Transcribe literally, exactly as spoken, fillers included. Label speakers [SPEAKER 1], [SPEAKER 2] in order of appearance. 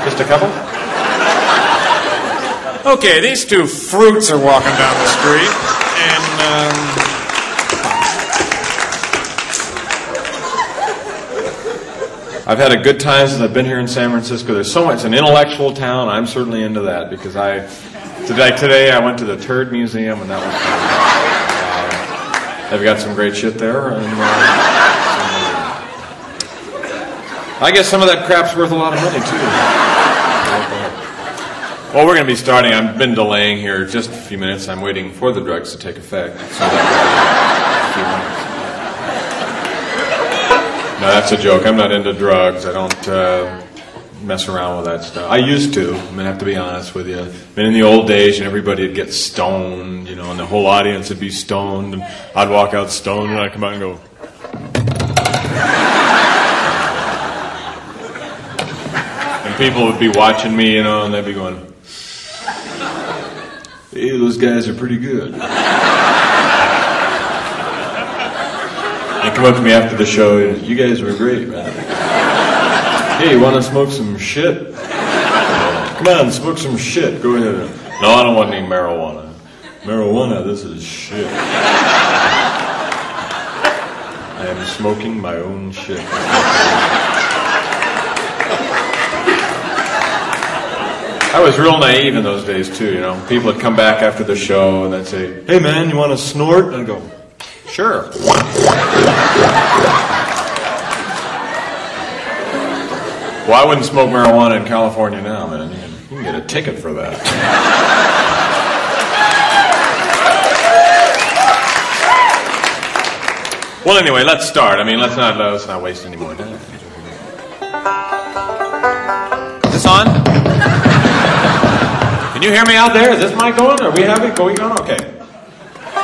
[SPEAKER 1] Just a couple? Okay, these two fruits are walking down the street, and, um... I've had a good time since I've been here in San Francisco. There's so much, it's an intellectual town. I'm certainly into that, because I... Today, today I went to the Turd Museum, and that was fun. Uh, they've got some great shit there, and... Uh, I guess some of that crap's worth a lot of money, too. Well, we're going to be starting. I've been delaying here just a few minutes. I'm waiting for the drugs to take effect. So that no, that's a joke. I'm not into drugs. I don't uh, mess around with that stuff. I used to. I'm going to have to be honest with you. I mean, in the old days, and everybody would get stoned, you know, and the whole audience would be stoned, and I'd walk out stoned, and I'd come out and go... People would be watching me, you know, and they'd be going, hey, those guys are pretty good. They come up to me after the show, you guys were great, man. Hey, you want to smoke some shit? Come on, smoke some shit. Go ahead. No, I don't want any marijuana. Marijuana, this is shit. I am smoking my own shit. I was real naive in those days, too, you know. People would come back after the show and they'd say, hey, man, you want to snort? And I'd go, sure. Well, I wouldn't smoke marijuana in California now, man. You can, you can get a ticket for that. Well, anyway, let's start. I mean, let's not, let's not waste any more time. Is this on? Can you hear me out there? Is this mic going? Are we having it going on? Okay.